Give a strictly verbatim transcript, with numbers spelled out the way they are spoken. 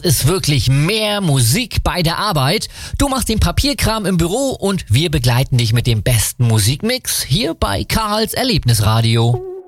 ist wirklich mehr Musik bei der Arbeit. Du machst den Papierkram im Büro und wir begleiten dich mit dem besten Musikmix hier bei Karls Erlebnisradio.